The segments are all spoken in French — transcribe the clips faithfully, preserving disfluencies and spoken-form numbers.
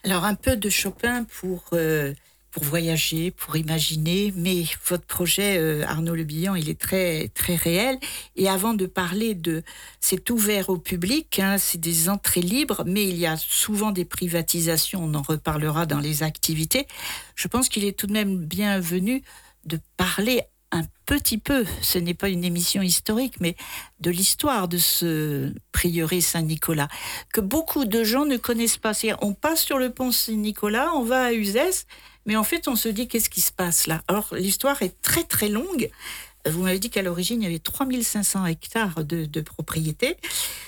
Alors, un peu de Chopin pour, euh, pour voyager, pour imaginer, mais votre projet, euh, Arnaud Le Bihan, il est très, très réel. Et avant de parler de... C'est ouvert au public, hein, c'est des entrées libres, mais il y a souvent des privatisations, on en reparlera dans les activités. Je pense qu'il est tout de même bienvenu de parler un petit peu, ce n'est pas une émission historique, mais de l'histoire de ce prieuré Saint-Nicolas, que beaucoup de gens ne connaissent pas. C'est-à-dire, on passe sur le pont Saint-Nicolas, on va à Uzès, mais en fait, on se dit, qu'est-ce qui se passe là ? Alors, l'histoire est très, très longue. Vous m'avez dit qu'à l'origine, il y avait trois mille cinq cents hectares de, de propriété,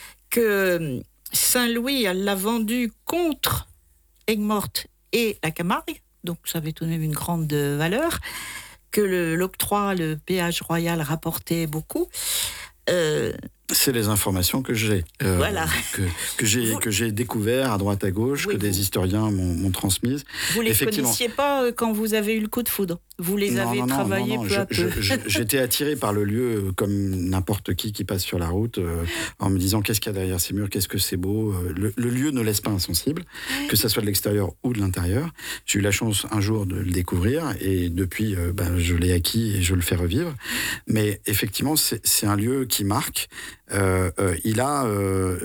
que Saint-Louis l'a vendu contre Aigues-Mortes et la Camargue, donc ça avait tout de même une grande valeur, que le, l'octroi, le péage royal rapportait beaucoup. Euh, C'est les informations que j'ai, euh, voilà. que, que, j'ai Vous... que j'ai découvert à droite à gauche, oui, que vous... des historiens m'ont, m'ont transmises. Vous ne les connaissiez pas quand vous avez eu le coup de foudre ? Vous les non, avez non, travaillés non, non, peu je, à peu. je, je, J'étais attiré par le lieu comme n'importe qui qui passe sur la route, euh, en me disant qu'est-ce qu'il y a derrière ces murs, qu'est-ce que c'est beau. Le, le lieu ne laisse pas insensible, que ça soit de l'extérieur ou de l'intérieur. J'ai eu la chance un jour de le découvrir et depuis, euh, ben, je l'ai acquis et je le fais revivre. Mais effectivement, c'est, c'est un lieu qui marque. Euh, euh, il a, euh,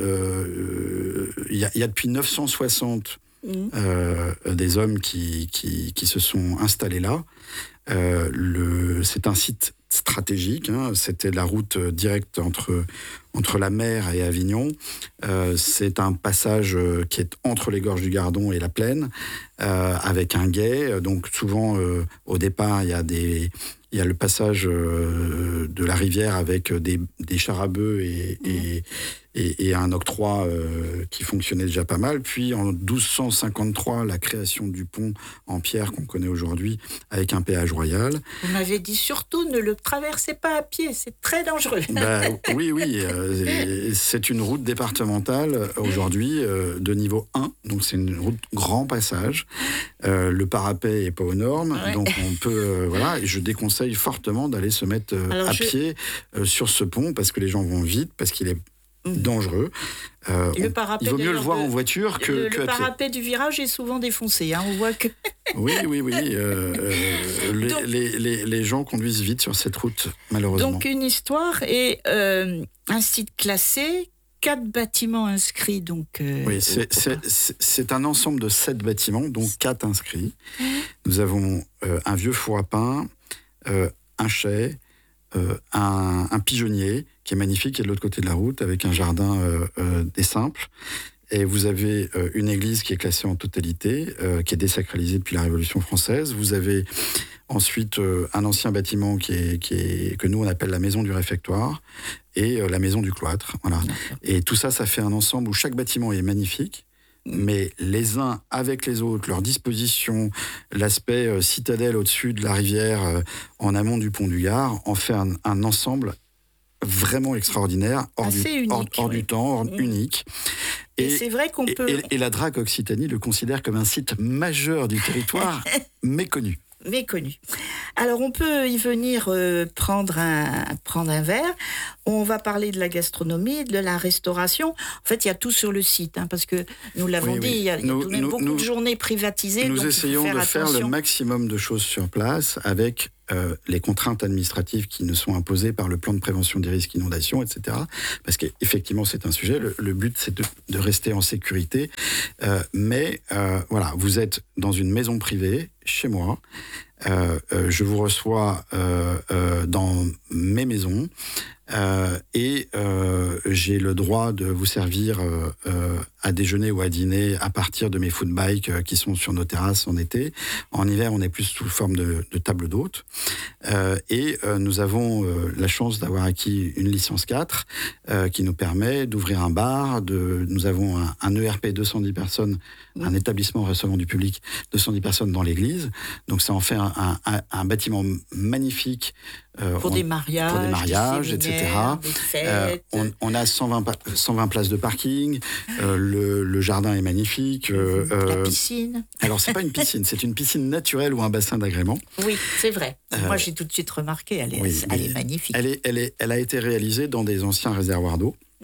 euh, il y a, il y a depuis neuf cent soixante mmh. euh, des hommes qui, qui, qui se sont installés là. Euh, le, c'est un site stratégique, hein, c'était la route directe entre, entre la mer et Avignon. Euh, c'est un passage qui est entre les gorges du Gardon et la plaine, euh, avec un gué. Donc souvent, euh, au départ, il y a des... Il y a le passage euh, de la rivière avec des, des chars à bœufs et, mmh. et, et, et un octroi euh, qui fonctionnait déjà pas mal. Puis en douze cent cinquante-trois, la création du pont en pierre qu'on connaît aujourd'hui avec un péage royal. Vous m'avez dit surtout ne le traversez pas à pied, c'est très dangereux. Bah, oui, oui, euh, c'est une route départementale aujourd'hui euh, de niveau un, donc c'est une route grand passage. Euh, le parapet n'est pas aux normes, ouais. donc on peut, euh, voilà, et je déconseille fortement d'aller se mettre euh, Alors, à je... pied euh, sur ce pont parce que les gens vont vite, parce qu'il est mmh. dangereux. Euh, le on, il vaut mieux le voir de, en voiture que, le, que le à pied. Le parapet du virage est souvent défoncé, hein, on voit que... oui, oui, oui. Euh, euh, les, donc, les, les, les gens conduisent vite sur cette route, malheureusement. Donc une histoire et euh, un site classé, quatre bâtiments inscrits. Donc, euh, oui, c'est, c'est, c'est, c'est un ensemble de sept bâtiments, dont quatre inscrits. Mmh. Nous avons euh, un vieux four à pain, euh, un chai, euh, un, un pigeonnier qui est magnifique, qui est de l'autre côté de la route, avec un jardin euh, euh, des simples. Et vous avez euh, une église qui est classée en totalité, euh, qui est désacralisée depuis la Révolution française. Vous avez ensuite euh, un ancien bâtiment qui est, qui est, que nous on appelle la maison du réfectoire et euh, la maison du cloître. Voilà. Et tout ça, ça fait un ensemble où chaque bâtiment est magnifique. Mais les uns avec les autres, leur disposition, l'aspect euh, citadelle au-dessus de la rivière, euh, en amont du pont du Gard, en fait un, un ensemble vraiment extraordinaire, hors, du, unique, hors, hors oui. du temps, hors, mmh. unique. Et, et c'est vrai qu'on et, peut... Et, et la D R A C Occitanie le considère comme un site majeur du territoire, méconnu. Méconnu. Alors, on peut y venir euh, prendre, un, prendre un verre. On va parler de la gastronomie, de la restauration. En fait, il y a tout sur le site, hein, parce que nous l'avons oui, dit, oui. il y a, nous, il y a tout de même nous, beaucoup nous, de journées privatisées. Nous donc essayons faire de attention. faire le maximum de choses sur place avec euh, les contraintes administratives qui nous sont imposées par le plan de prévention des risques inondations, et cetera. Parce qu'effectivement, c'est un sujet. Le, le but, c'est de, de rester en sécurité. Euh, mais euh, voilà, vous êtes dans une maison privée, chez moi. Euh, euh, je vous reçois euh, euh, dans mes maisons euh, et euh, j'ai le droit de vous servir euh, euh, à déjeuner ou à dîner à partir de mes food bikes euh, qui sont sur nos terrasses en été. En hiver, on est plus sous forme de, de table d'hôte. Euh, et euh, nous avons euh, la chance d'avoir acquis une licence quatre euh, qui nous permet d'ouvrir un bar. De, nous avons un, un E R P deux cent dix personnes, mmh. un établissement recevant du public, deux cent dix personnes dans l'église. Donc ça en fait un, un, un, un bâtiment magnifique. Euh, pour, on, des mariages, pour des mariages, des et cetera. Des fêtes. Euh, on, on a cent vingt, cent vingt places de parking. Euh, le, le jardin est magnifique. Euh, La piscine. Alors, c'est pas une piscine, c'est une piscine naturelle ou un bassin d'agrément. Oui, c'est vrai. Euh, Moi, j'ai tout de suite remarqué, elle est, oui, elle est magnifique. Elle, est, elle, est, elle a été réalisée dans des anciens réservoirs d'eau. Mmh.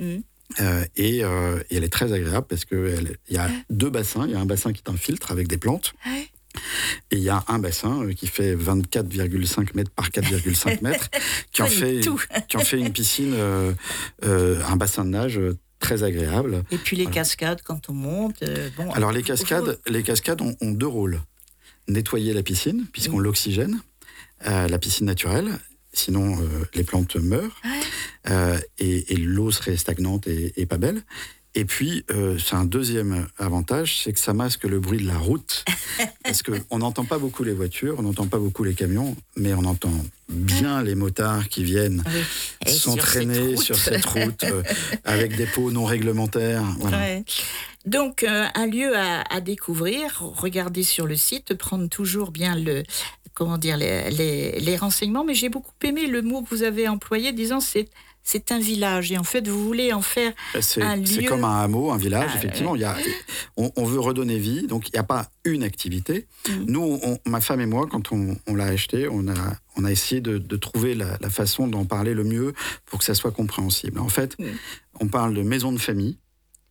Euh, et, euh, et elle est très agréable parce qu'il y a deux bassins. Il y a un bassin qui est un filtre avec des plantes. Ouais. Et il y a un bassin qui fait vingt-quatre virgule cinq mètres par quatre virgule cinq mètres, qui, en fait, qui en fait une piscine, euh, euh, un bassin de nage très agréable. Et puis les voilà. cascades, quand on monte... Euh, bon, Alors les cascades, les cascades ont, ont deux rôles. Nettoyer la piscine, puisqu'on oui. l'oxygène, euh, la piscine naturelle, sinon euh, les plantes meurent, ouais. euh, et, et l'eau serait stagnante et, et pas belle. Et puis, euh, c'est un deuxième avantage, c'est que ça masque le bruit de la route. Parce qu'on n'entend pas beaucoup les voitures, on n'entend pas beaucoup les camions, mais on entend bien les motards qui viennent oui. s'entraîner sur cette route, sur cette route euh, avec des pots non réglementaires. Voilà. Ouais. Donc, euh, un lieu à, à découvrir, regardez sur le site, prendre toujours bien le... comment dire, les, les, les renseignements. Mais j'ai beaucoup aimé le mot que vous avez employé, disant c'est... C'est un village et en fait vous voulez en faire c'est, un lieu. C'est comme un hameau, un village, ah, effectivement. ouais. Il y a, on, on veut redonner vie, donc il n'y a pas une activité. Mmh. Nous, on, ma femme et moi, quand on, on l'a acheté, on a, on a essayé de, de trouver la, la façon d'en parler le mieux pour que ça soit compréhensible. En fait, mmh. on parle de maison de famille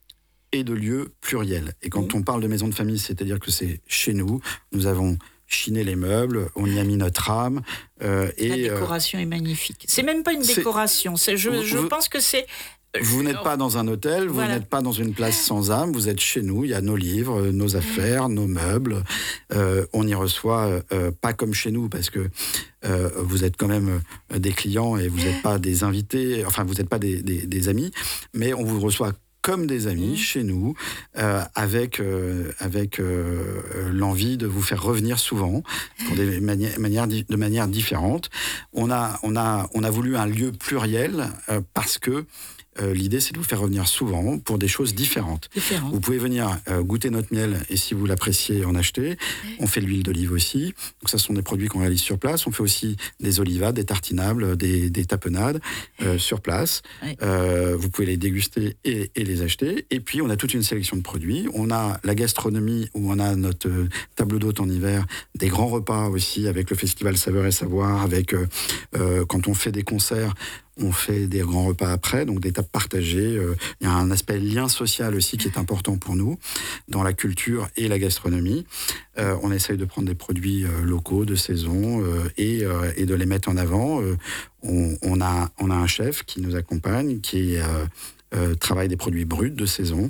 et de lieu pluriel. Et quand mmh. on parle de maison de famille, c'est-à-dire que c'est chez nous, nous avons chiner les meubles, on y a mis notre âme. Euh, et, la décoration euh, est magnifique. C'est même pas une décoration, c'est, je, je vous, pense que c'est... Vous n'êtes pas dans un hôtel, voilà. Vous n'êtes pas dans une place sans âme, vous êtes chez nous, il y a nos livres, nos affaires, nos meubles. Euh, on y reçoit, euh, pas comme chez nous, parce que euh, vous êtes quand même des clients et vous n'êtes pas des invités, enfin vous n'êtes pas des, des, des amis, mais on vous reçoit comme des amis, mmh. chez nous, euh, avec, euh, avec euh, l'envie de vous faire revenir souvent, pour des mani- manières, de manière différente. On a, on, a, on a voulu un lieu pluriel, euh, parce que Euh, l'idée, c'est de vous faire revenir souvent pour des choses différentes. Différent. Vous pouvez venir euh, goûter notre miel et si vous l'appréciez, en acheter. Oui. On fait de l'huile d'olive aussi. Donc ça, ce sont des produits qu'on réalise sur place. On fait aussi des olivades, des tartinables, des, des tapenades euh, sur place. Oui. Euh, vous pouvez les déguster et, et les acheter. Et puis, on a toute une sélection de produits. On a la gastronomie où on a notre euh, table d'hôte en hiver, des grands repas aussi avec le festival Saveur et Savoir, avec euh, euh, quand on fait des concerts, on fait des grands repas après, donc des tables partagées. Euh, il y a un aspect lien social aussi qui est important pour nous, dans la culture et la gastronomie. Euh, on essaye de prendre des produits euh, locaux, de saison, euh, et, euh, et de les mettre en avant. Euh, on, on, a, on a un chef qui nous accompagne, qui euh, euh, travaille des produits bruts de saison.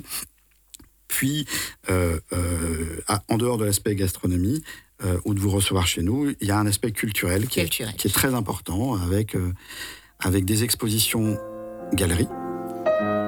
Puis, euh, euh, à, en dehors de l'aspect gastronomie, euh, ou de vous recevoir chez nous, il y a un aspect culturel qui, culturel. Est, qui est très important, avec... Euh, avec des expositions galeries,